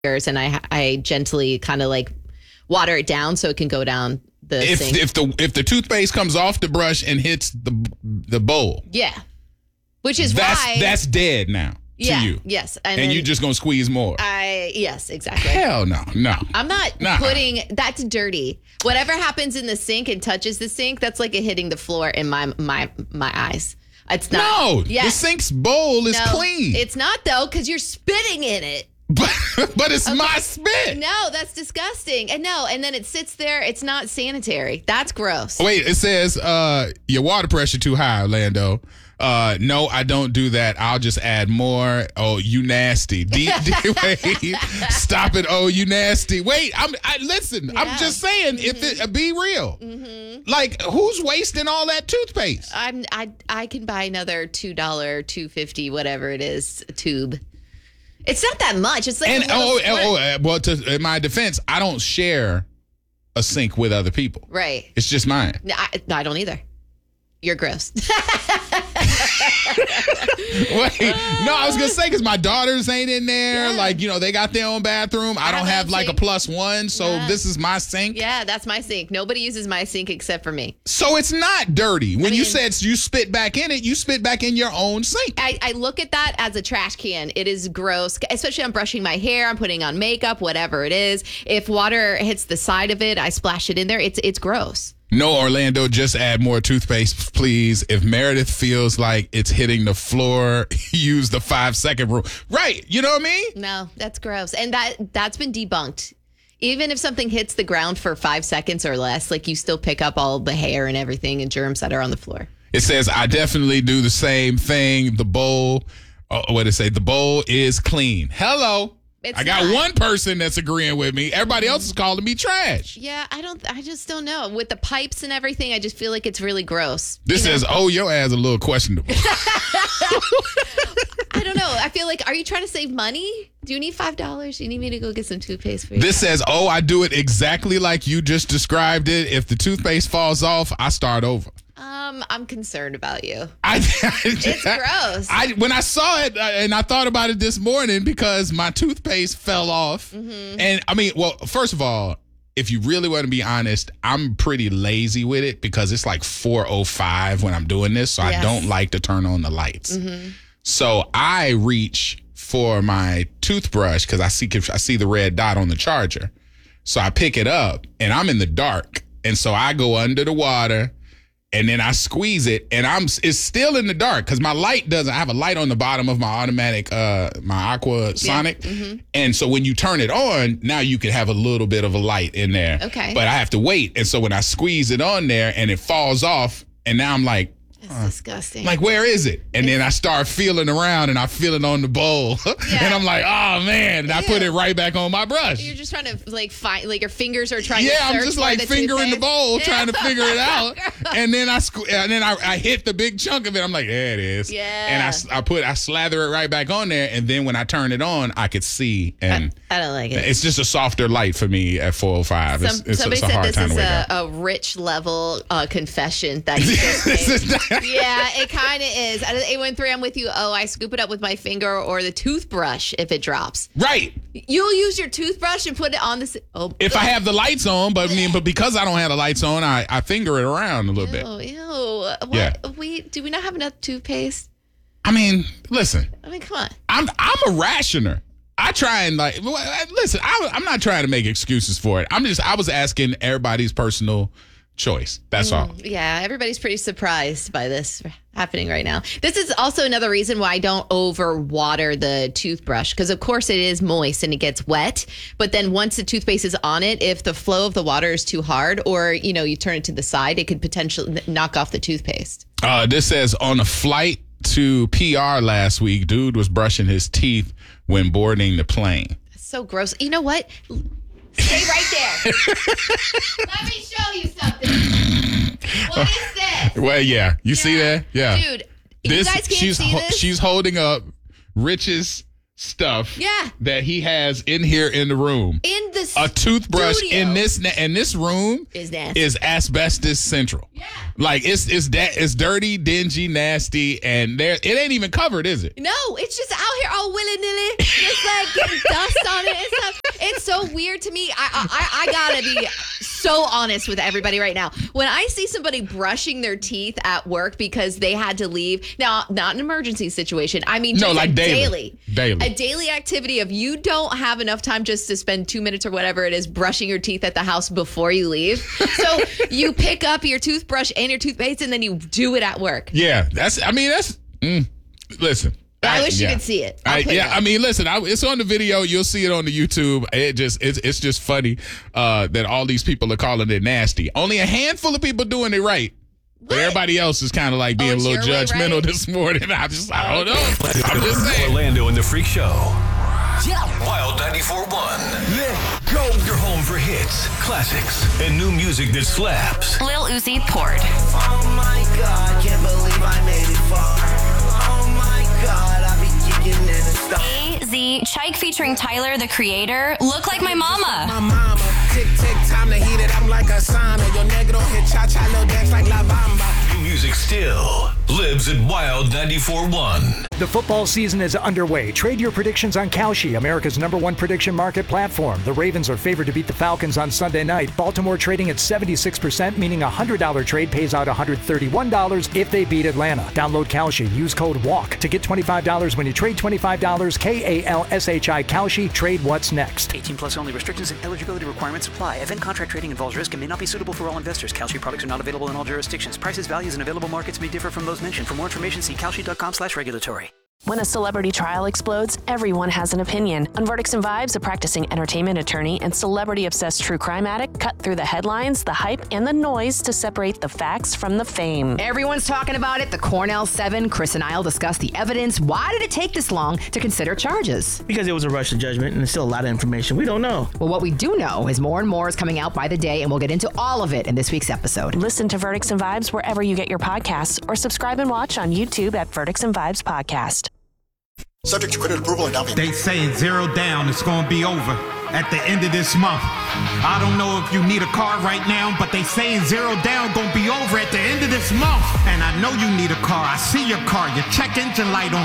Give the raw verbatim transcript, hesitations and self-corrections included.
and I I gently kind of like water it down so it can go down the if, sink. If the if the toothpaste comes off the brush and hits the the bowl, yeah, which is that's, why that's dead now yeah, to you. Yes, and, and you're just gonna squeeze more. I yes, exactly. Hell no, no. I'm not nah. putting that's dirty. Whatever happens in the sink and touches the sink, that's like it hitting the floor in my my my eyes. It's not. No, yes. the sink's bowl is no, clean. It's not though, because you're spitting in it. But, but it's okay. my spit. No, that's disgusting. And no, and then it sits there. It's not sanitary. That's gross. Wait, it says uh, your water pressure too high, Orlando. Uh, no, I don't do that. I'll just add more. Oh, you nasty. D- D- wait, stop it. Oh, you nasty. Wait, I'm. I, listen, yeah. I'm just saying. Mm-hmm. If it uh, be real, mm-hmm. like who's wasting all that toothpaste? I'm. I. I can buy another two dollar, two fifty, whatever it is, tube. It's not that much. It's like and a little oh, oh, oh, well, to in my defense, I don't share a sink with other people. Right. It's just mine. No, I, no, I don't either. You're gross. Wait, no, I was gonna say because my daughters ain't in there. Yeah. Like, you know, they got their own bathroom. I, I don't have like sink. a plus one, so yeah. this is my sink. Yeah, that's my sink. Nobody uses my sink except for me. So it's not dirty. When I mean, you said you spit back in it, you spit back in your own sink. I, I look at that as a trash can. It is gross, especially I'm brushing my hair, I'm putting on makeup, whatever it is. If water hits the side of it, I splash it in there. It's it's gross. No, Orlando, just add more toothpaste, please. If Meredith feels like it's hitting the floor, use the five second rule. Right. You know what I mean? No, that's gross. And that, that's been debunked. Even if something hits the ground for five seconds or less, like you still pick up all the hair and everything and germs that are on the floor. It says, I definitely do the same thing. The bowl, oh, what did it say? The bowl is clean. Hello. It's I got not. one person that's agreeing with me. Everybody else is calling me trash. Yeah, I don't. I just don't know. With the pipes and everything, I just feel like it's really gross. This says, "Oh, your ass a little questionable." I don't know. I feel like, are you trying to save money? Do you need five dollars? You need me to go get some toothpaste for you? This says, "Oh, I do it exactly like you just described it. If the toothpaste falls off, I start over." Um, I'm concerned about you. I, it's gross. I when I saw it uh, and I thought about it this morning because my toothpaste fell off. Mm-hmm. And I mean, well, first of all, if you really want to be honest, I'm pretty lazy with it because it's like four oh five when I'm doing this. So yes. I don't like to turn on the lights. Mm-hmm. So I reach for my toothbrush because I see I see the red dot on the charger. So I pick it up and I'm in the dark. And so I go under the water. And then I squeeze it, and I'm it's still in the dark because my light doesn't I have a light on the bottom of my automatic, uh, my Aqua Sonic. Yeah. Mm-hmm. And so when you turn it on, now you can have a little bit of a light in there. Okay. But I have to wait. And so when I squeeze it on there and it falls off, and now I'm like, it's uh, disgusting. Like, where is it? And it's, then I start feeling around and I feel it on the bowl. Yeah. And I'm like, oh, man. And Ew. I put it right back on my brush. You're just trying to, like, find, like, your fingers are trying yeah, to search I'm just, like, the fingering toothpaste. the bowl, yeah. trying to figure it out. And then I and then I, I hit the big chunk of it. I'm like, there it is. Yeah. And I, I put, I slather it right back on there. And then when I turn it on, I could see. And I, I don't like it. It's just a softer light for me at four oh five. Some, it's, it's, somebody it's a said hard this time is to wake a, up. a rich level uh, confession that you just made. Yeah, it kind of is. Out of eight one three, I'm with you. Oh, I scoop it up with my finger or the toothbrush if it drops. Right. You'll use your toothbrush and put it on the... Oh, if I have the lights on, but I mean, but because I don't have the lights on, I, I finger it around a little ew, bit. Oh, ew. What? Yeah. We, do we not have enough toothpaste? I mean, listen. I mean, come on. I'm I'm a rationer. I try and like, listen, I, I'm not trying to make excuses for it. I'm just, I was asking everybody's personal choice. That's mm, all. Yeah, everybody's pretty surprised by this happening right now. This is also another reason why I don't over water the toothbrush because of course it is moist and it gets wet, but then once the toothpaste is on it, if the flow of the water is too hard or you know you turn it to the side, it could potentially knock off the toothpaste. Uh, this says on a flight to P R last week, dude was brushing his teeth when boarding the plane. That's so gross. You know what? Stay right there. Let me show you something. What is this? Well, yeah. You yeah. see that? Yeah. Dude, this, you guys can't she's see this? She's holding up Rich's stuff Yeah. that he has in here in the room. In the A toothbrush studio. in this na- in this room Is nasty. is asbestos central. Yeah. Like it's it's that it's dirty, dingy, nasty, and there it ain't even covered, is it? No, it's just out here all willy nilly, just like getting dust on it and stuff. It's so weird to me. I, I I gotta be so honest with everybody right now. When I see somebody brushing their teeth at work because they had to leave, now not an emergency situation. I mean, just No, like a daily. daily, Daily. a daily activity of you don't have enough time just to spend two minutes or whatever it is brushing your teeth at the house before you leave. So you pick up your toothbrush and your toothpaste and then you do it at work. Yeah, that's. I mean, that's. Mm, listen. I, wish yeah. you could see it. I'll I, put it yeah, up. I mean, listen, I, it's on the video. You'll see it on the YouTube. It just it's it's just funny uh, that all these people are calling it nasty. Only a handful of people doing it right. But What? everybody else is kind of like being Oh, a it's little your way, judgmental right? this morning. I just I don't know. I'm just saying. Orlando and the Freak Show. Wild ninety-four point one. Let go. Your home for hits, classics, and new music that slaps. Lil Uzi Port. Oh my God, can't believe I made it far. Oh my God, I be kicking in the stuff. A Z Chike featuring Tyler, the Creator. Look like my mama. My mama, tick tick, time to heat it up like a sauna. Your negro hit cha cha, little dance like La Bamba. New music still lives at Wild ninety-four point one. The football season is underway. Trade your predictions on Kalshi, America's number one prediction market platform. The Ravens are favored to beat the Falcons on Sunday night. Baltimore trading at seventy-six percent, meaning a one hundred dollars trade pays out one hundred thirty-one dollars if they beat Atlanta. Download Kalshi. Use code WALK to get twenty-five dollars when you trade twenty-five dollars. K A L S H I Kalshi. Trade what's next. eighteen plus only. Restrictions and eligibility requirements apply. Event contract trading involves risk and may not be suitable for all investors. Kalshi products are not available in all jurisdictions. Prices, values, and available markets may differ from those mentioned. For more information, see kalshi.com slash regulatory. When a celebrity trial explodes, everyone has an opinion. On Verdicts and Vibes, a practicing entertainment attorney and celebrity-obsessed true crime addict cut through the headlines, the hype, and the noise to separate the facts from the fame. Everyone's talking about it. The Cornell Seven. Chris and I'll discuss the evidence. Why did it take this long to consider charges? Because it was a rush to judgment and there's still a lot of information we don't know. Well, what we do know is more and more is coming out by the day, and we'll get into all of it in this week's episode. Listen to Verdicts and Vibes wherever you get your podcasts, or subscribe and watch on YouTube at Verdicts and Vibes Podcast. Subject to credit approval and down payment. They saying zero down, it's gonna be over at the end of this month. I don't know if you need a car right now, but they saying zero down gonna be over at the end of this month. And I know you need a car. I see your car, your check engine light on.